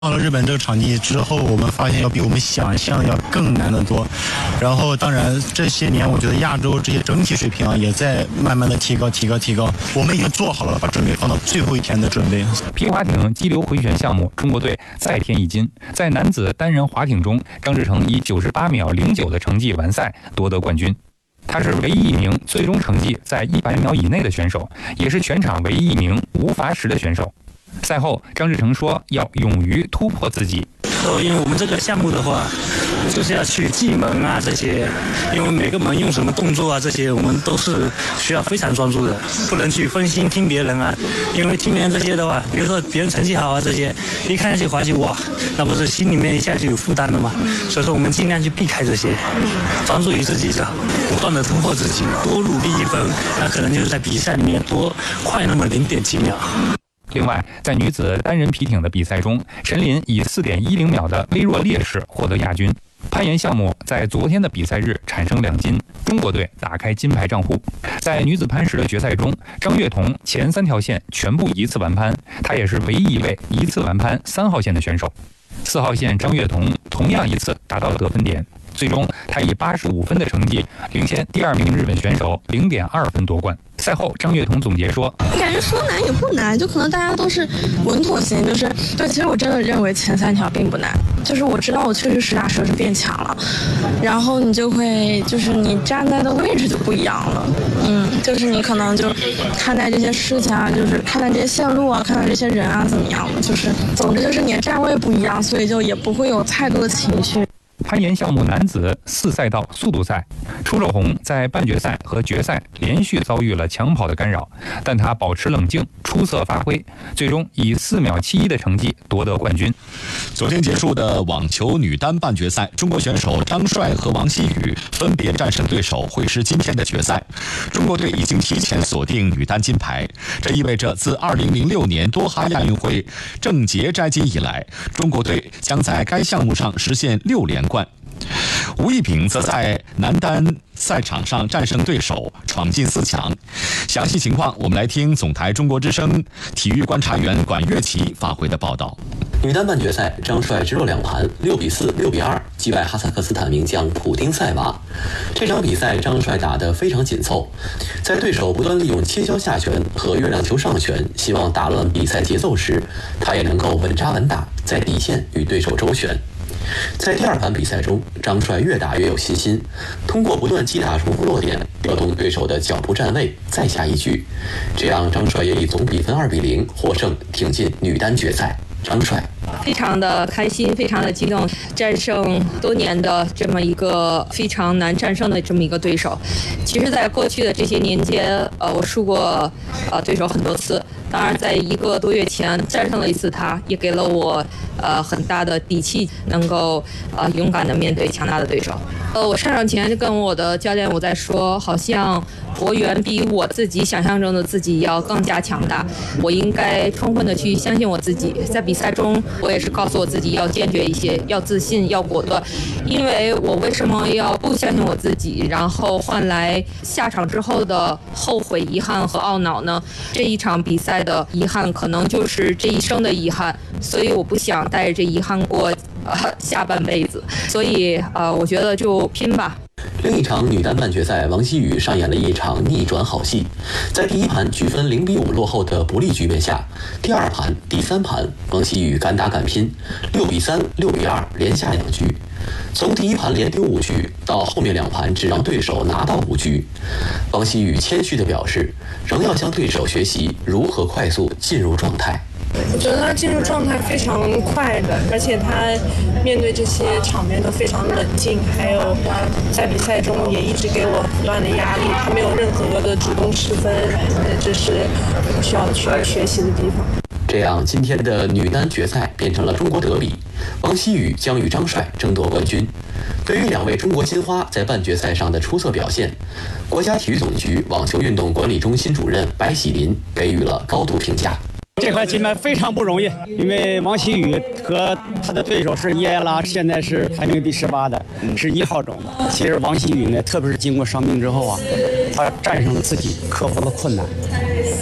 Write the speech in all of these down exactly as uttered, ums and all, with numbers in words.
到了日本这个场地之后，我们发现要比我们想象要更难得多。然后，当然这些年，我觉得亚洲这些整体水平啊，也在慢慢的提高、提高、提高。我们已经做好了把准备放到最后一天的准备。 皮划艇激流回旋项目，中国队再添一金。在男子单人划艇中，张志成以九十八秒零九的成绩完赛，夺得冠军。他是唯一一名最终成绩在一百秒以内的选手，也是全场唯一一名无罚时的选手。赛后，张志成说：“要勇于突破自己。” 因为我们这个项目的话，就是要去记门啊这些，因为每个门用什么动作啊这些，我们都是需要非常专注的，不能去分心听别人啊。因为听别人这些的话，比如说别人成绩好啊这些，一看下去滑稽哇，那不是心里面一下就有负担了嘛。所以说我们尽量去避开这些，专注于自己的，不断的突破自己，多努力一分，那可能就是在比赛里面多快那么零点几秒。 另外，在女子单人皮艇的比赛中，陈琳以 四点一零秒的微弱劣势获得亚军。攀岩项目在昨天的比赛日产生两金，中国队打开金牌账户。在女子攀石的决赛中，张悦彤前三条线全部一次完攀，她也是唯一一位一次完攀三号线的选手。四号线张悦彤同样一次达到了得分点，最终他以八十五分的成绩领先第二名日本选手零点二分夺冠。赛后，张悦彤总结说：“ 感觉说难也不难，就可能大家都是稳妥型，就是对。其实我真的认为前三条并不难，就是我知道我确实实打实是变强了，然后你就会就是你站在的位置就不一样了，嗯，就是你可能就看待这些事情啊，就是看待这些线路啊，看待这些人啊怎么样的，就是总之就是你的站位不一样，所以就也不会有太多的情绪。” 攀岩项目男子四赛道速度赛，出肉红在半决赛和决赛连续遭遇了抢跑的干扰，但他保持冷静，出色发挥，最终以四秒七一的成绩夺得冠军。 昨天结束的网球女单半决赛，中国选手张帅和王希雨分别战胜对手，会师今天的决赛。中国队已经提前锁定女单金牌，这意味着自二零零六年多哈亚运会郑捷摘金以来，中国队将在该项目上实现六连冠。吴亦丙则在男单赛场上战胜对手，闯进四强。详细情况，我们来听总台中国之声体育观察员管乐琪发回的报道。 女单半决赛，张帅直落两盘，六比四、六比二击败哈萨克斯坦名将普丁塞娃。这场比赛，张帅打得非常紧凑，在对手不断利用切削下拳和月亮球上拳，希望打乱比赛节奏时，他也能够稳扎稳打，在底线与对手周旋。在第二盘比赛中，张帅越打越有信心，通过不断击打重复落点，调动对手的脚步站位，再下一局。这样，张帅也以总比分二比零获胜，挺进女单决赛。张帅非常的开心，非常的激动，战胜多年的这么一个非常难战胜的这么一个对手。其实，在过去的这些年间，呃，我输过呃对手很多次。当然，在一个多月前战胜了一次他，也给了我呃很大的底气，能够呃勇敢的面对强大的对手。呃，我上场前就跟我的教练我在说，好像我远比我自己想象中的自己要更加强大，我应该充分的去相信我自己。在比赛中，我也是告诉我自己要坚决一些，要自信，要果断。因为我为什么要不相信我自己，然后换来下场之后的后悔、遗憾和懊恼呢？这一场比赛的遗憾可能就是这一生的遗憾，所以我不想带着这遗憾过呃下半辈子，所以呃我觉得就拼吧。 另一场女单半决赛，王希雨上演了一场逆转好戏。在第一盘局分零比五落后的不利局面下，第二盘、第三盘，王希雨敢打敢拼，六比三、六比二连下两局。从第一盘连丢五局到后面两盘只让对手拿到五局，王希雨谦虚地表示，仍要向对手学习如何快速进入状态。 我觉得他进入状态非常快的，而且他面对这些场面都非常冷静，还有在比赛中也一直给我不断的压力，他没有任何的主动失分，这是我需要去学习的地方。 这样，今天的女单决赛变成了中国德比，王希雨将与张帅争夺冠军。对于两位中国金花在半决赛上的出色表现，国家体育总局网球运动管理中心主任白喜林给予了高度评价。 这块金牌非常不容易，因为王希雨和他的对手是伊埃拉，现在是排名第十八的，是一号种的。其实王希雨呢，特别是经过伤病之后啊，他战胜了自己，克服了困难，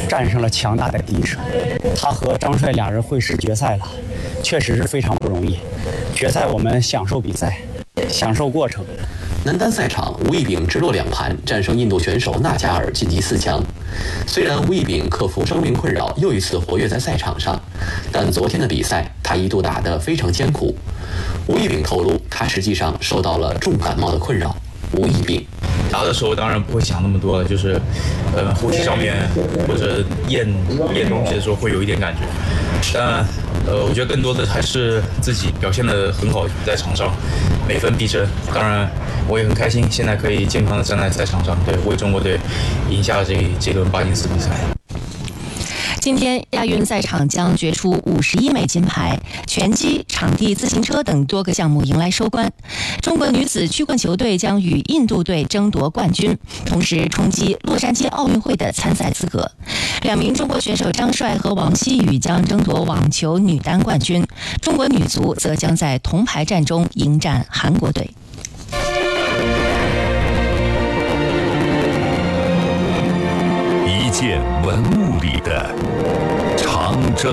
战胜了强大的敌手。他和张帅两人会师决赛了，确实是非常不容易。决赛我们享受比赛，享受过程。 男单赛场，吴亦丙直落两盘战胜印度选手纳贾尔晋级四强。虽然吴亦丙克服伤病困扰，又一次活跃在赛场上，但昨天的比赛他一度打得非常艰苦。吴亦丙透露，他实际上受到了重感冒的困扰。吴亦丙打的时候当然不会想那么多了，就是呃呼吸上面或者咽咽东西的时候会有一点感觉，但呃我觉得更多的还是自己表现得很好，在场上每分必争。当然我也很开心，现在可以健康的站在赛场上，对，为中国队赢下这这轮八进四比赛。 今天亚运赛场将决出五十一枚金牌，拳击、场地自行车等多个项目迎来收官。中国女子曲棍球队将与印度队争夺冠军，同时冲击洛杉矶奥运会的参赛资格。两名中国选手张帅和王希雨将争夺网球女单冠军，中国女足则将在铜牌战中迎战韩国队。 一件文物里的长征。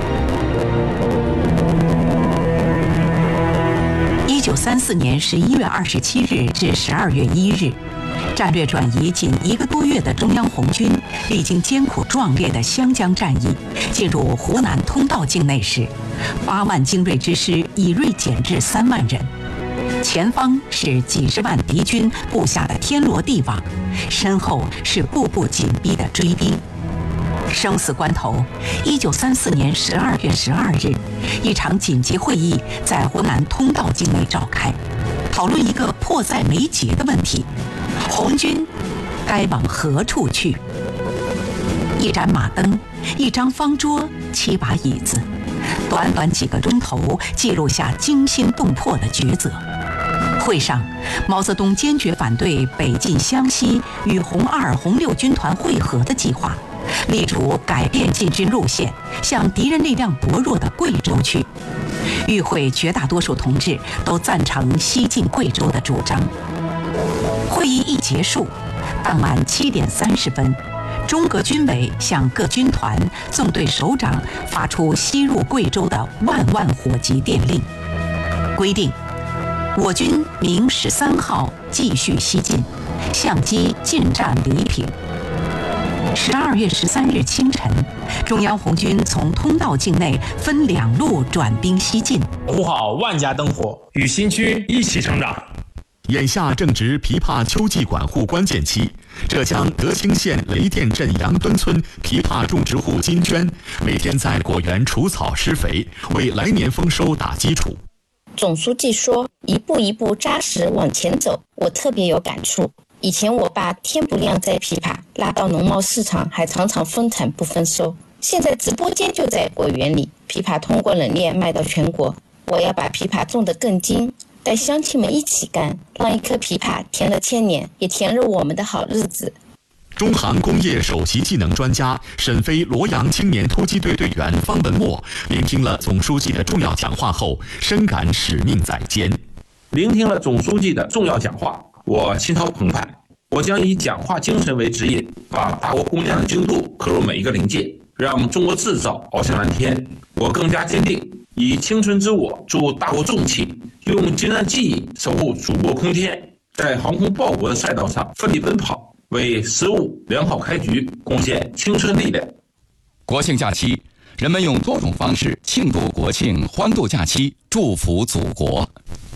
一九三四年十一月二十七日至十二月一日，战略转移仅一个多月的中央红军，历经艰苦壮烈的湘江战役，进入湖南通道境内时，八万精锐之师以锐减至三万人。前方是几十万敌军布下的天罗地网，身后是步步紧逼的追兵。生死关头，一九三四年十二月十二日，一场紧急会议在湖南通道境内召开，讨论一个迫在眉睫的问题：红军该往何处去？一盏马灯，一张方桌，七把椅子，短短几个钟头，记录下惊心动魄的抉择。会上，毛泽东坚决反对北进湘西与红二、红六军团会合的计划，力主改变进军路线，向敌人力量薄弱的贵州去。与会绝大多数同志都赞成西进贵州的主张。会议一结束，当晚七点三十分，中革军委向各军团、纵队首长发出西入贵州的万万火急电令，规定我军明十三号继续西进，相机进占黎平。十二月十三日清晨，中央红军从通道境内分两路转兵西进， 护好万家灯火，与新区一起成长。 眼下正值枇杷秋季管护关键期，浙江德清县雷店镇杨墩村枇杷种植户金娟每天在果园除草施肥，为来年丰收打基础。 总书记说一步一步扎实往前走，我特别有感触。以前我爸天不亮摘枇杷，拉到农贸市场还常常分产不分收，现在直播间就在果园里，枇杷通过冷链卖到全国。我要把枇杷种得更精，带乡亲们一起干，让一颗枇杷甜了千年，也甜了我们的好日子。 中航工业首席技能专家、沈飞罗阳青年突击队队员方文墨聆听了总书记的重要讲话后，深感使命在肩。 聆听了总书记的重要讲话，我心潮澎湃。我将以讲话精神为指引，把大国工匠的精度刻入每一个零件，让中国制造翱翔蓝天。我更加坚定，以青春之我助大国重器，用精湛技艺守护祖国空天，在航空报国的赛道上奋力奔跑，为十五良好开局贡献青春力量。 国庆假期，人们用多种方式庆祝国庆、欢度假期，祝福祖国。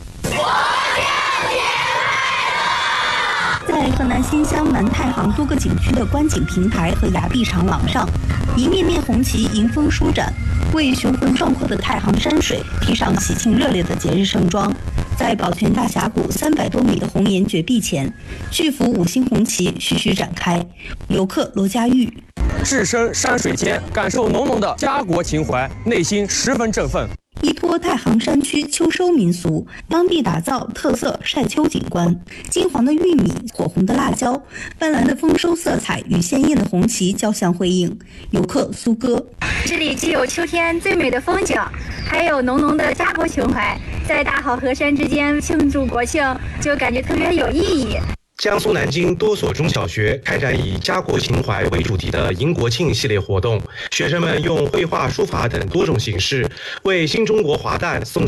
在河南新乡南太行多个景区的观景平台和崖壁长廊上，一面面红旗迎风舒展，为雄浑壮阔的太行山水披上喜庆热烈的节日盛装。在宝泉大峡谷三百多米的红岩绝壁前，巨幅五星红旗徐徐展开。游客罗家玉： 置身山水间，感受浓浓的家国情怀，内心十分振奋。 依托太行山区秋收民俗，当地打造特色晒秋景观，金黄的玉米，火红的辣椒，斑斓的丰收色彩与鲜艳的红旗交相辉映。游客苏哥： 这里既有秋天最美的风景，还有浓浓的家国情怀，在大好河山之间庆祝国庆，就感觉特别有意义。 江苏南京多所中小学开展以家国情怀为主题的迎国庆系列活动，学生们用绘画、书法等多种形式为新中国华诞送